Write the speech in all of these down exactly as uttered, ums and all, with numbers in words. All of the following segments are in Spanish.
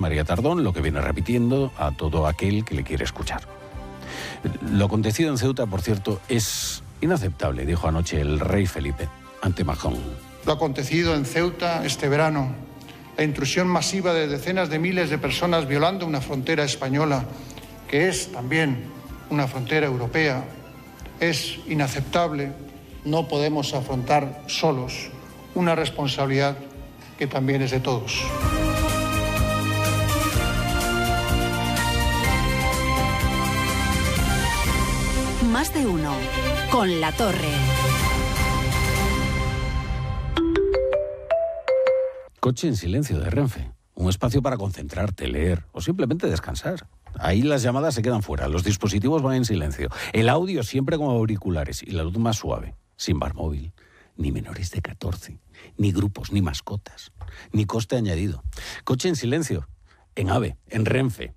María Tardón, lo que viene repitiendo a todo aquel que le quiere escuchar. Lo acontecido en Ceuta, por cierto, es inaceptable, dijo anoche el rey Felipe ante Macron. Lo acontecido en Ceuta este verano, la intrusión masiva de decenas de miles de personas violando una frontera española, que es también una frontera europea, es inaceptable. No podemos afrontar solos una responsabilidad que también es de todos. Más de uno, con La Torre. Coche en silencio de Renfe. Un espacio para concentrarte, leer o simplemente descansar. Ahí las llamadas se quedan fuera, los dispositivos van en silencio. El audio siempre con auriculares y la luz más suave. Sin bar móvil, ni menores de catorce, ni grupos, ni mascotas, ni coste añadido. Coche en silencio, en AVE, en Renfe.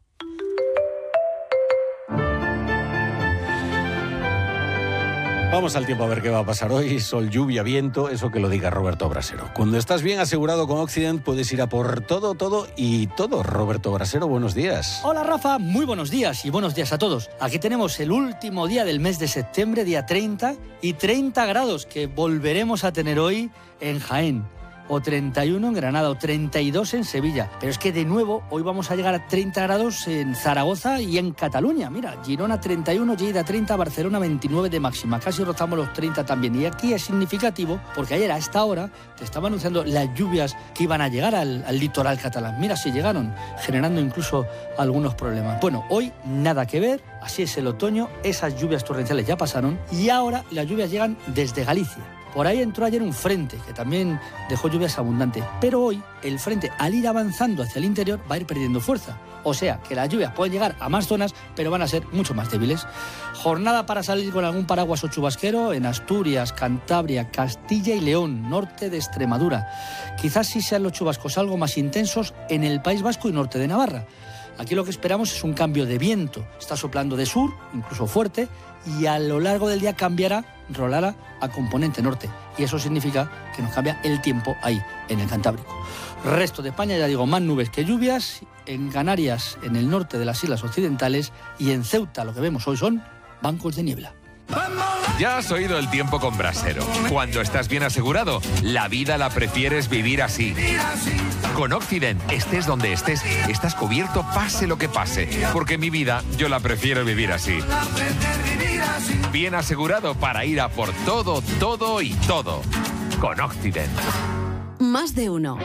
Vamos al tiempo a ver qué va a pasar hoy. Sol, lluvia, viento, eso que lo diga Roberto Brasero. Cuando estás bien asegurado con Occident, puedes ir a por todo, todo y todo. Roberto Brasero, buenos días. Hola, Rafa, muy buenos días y buenos días a todos. Aquí tenemos el último día del mes de septiembre, día treinta, y treinta grados que volveremos a tener hoy en Jaén. O treinta y uno en Granada, o treinta y dos en Sevilla. Pero es que de nuevo hoy vamos a llegar a treinta grados en Zaragoza y en Cataluña. Mira, Girona treinta y uno, Lleida treinta, Barcelona veintinueve de máxima. Casi rozamos los treinta también. Y aquí es significativo porque ayer a esta hora te estaba anunciando las lluvias que iban a llegar al, al litoral catalán. Mira si llegaron, generando incluso algunos problemas. Bueno, hoy nada que ver, así es el otoño, esas lluvias torrenciales ya pasaron y ahora las lluvias llegan desde Galicia. Por ahí entró ayer un frente que también dejó lluvias abundantes, pero hoy el frente, al ir avanzando hacia el interior, va a ir perdiendo fuerza. O sea que las lluvias pueden llegar a más zonas, pero van a ser mucho más débiles. Jornada para salir con algún paraguas o chubasquero en Asturias, Cantabria, Castilla y León, norte de Extremadura. Quizás sí sean los chubascos algo más intensos en el País Vasco y norte de Navarra. Aquí lo que esperamos es un cambio de viento. Está soplando de sur, incluso fuerte, y a lo largo del día cambiará, rolará a componente norte. Y eso significa que nos cambia el tiempo ahí, en el Cantábrico. Resto de España, ya digo, más nubes que lluvias. En Canarias, en el norte de las islas occidentales, y en Ceuta lo que vemos hoy son bancos de niebla. Ya has oído el tiempo con Brasero. Cuando estás bien asegurado, la vida la prefieres vivir así. Con Occident, estés donde estés, estás cubierto pase lo que pase. Porque mi vida, yo la prefiero vivir así. Bien asegurado para ir a por todo, todo y todo. Con Occident. Más de uno.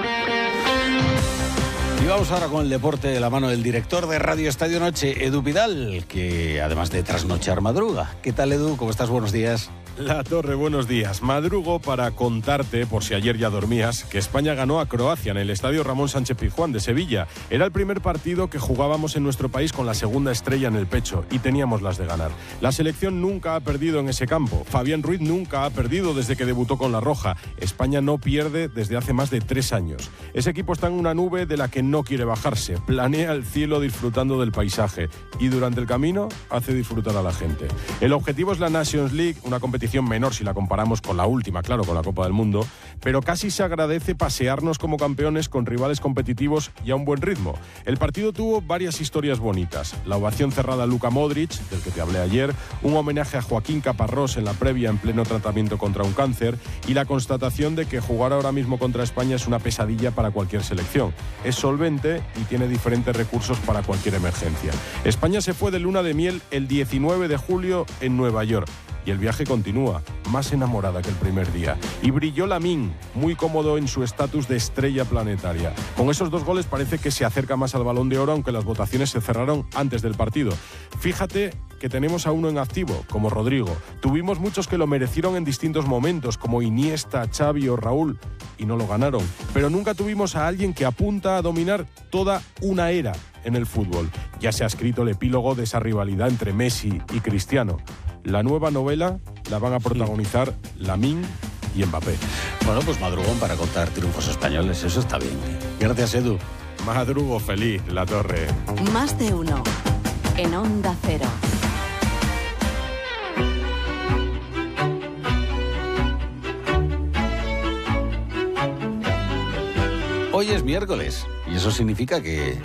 Y vamos ahora con el deporte de la mano del director de Radio Estadio Noche, Edu Vidal, que además de trasnochar madruga. ¿Qué tal, Edu? ¿Cómo estás? Buenos días. La Torre, buenos días. Madrugo para contarte, por si ayer ya dormías, que España ganó a Croacia en el Estadio Ramón Sánchez Pizjuán de Sevilla. Era el primer partido que jugábamos en nuestro país con la segunda estrella en el pecho y teníamos las de ganar. La selección nunca ha perdido en ese campo. Fabián Ruiz nunca ha perdido desde que debutó con la Roja. España no pierde desde hace más de tres años. Ese equipo está en una nube de la que no quiere bajarse. Planea el cielo disfrutando del paisaje y durante el camino hace disfrutar a la gente. El objetivo es la Nations League, una competición menor si la comparamos con la última, claro, con la Copa del Mundo, pero casi se agradece pasearnos como campeones con rivales competitivos y a un buen ritmo. El partido tuvo varias historias bonitas. La ovación cerrada a Luka Modric, del que te hablé ayer, un homenaje a Joaquín Caparrós en la previa en pleno tratamiento contra un cáncer y la constatación de que jugar ahora mismo contra España es una pesadilla para cualquier selección. Es solvente y tiene diferentes recursos para cualquier emergencia. España se fue de luna de miel el diecinueve de julio en Nueva York. Y el viaje continúa, más enamorada que el primer día. Y brilló Lamine, muy cómodo en su estatus de estrella planetaria. Con esos dos goles parece que se acerca más al Balón de Oro, aunque las votaciones se cerraron antes del partido. Fíjate que tenemos a uno en activo, como Rodrigo. Tuvimos muchos que lo merecieron en distintos momentos, como Iniesta, Xavi o Raúl, y no lo ganaron. Pero nunca tuvimos a alguien que apunta a dominar toda una era en el fútbol. Ya se ha escrito el epílogo de esa rivalidad entre Messi y Cristiano. La nueva novela la van a protagonizar Lamine y Mbappé. Bueno, pues madrugón para contar triunfos españoles, eso está bien. Gracias, Edu. Madrugo feliz, La Torre. Más de uno, en Onda Cero. Hoy es miércoles y eso significa que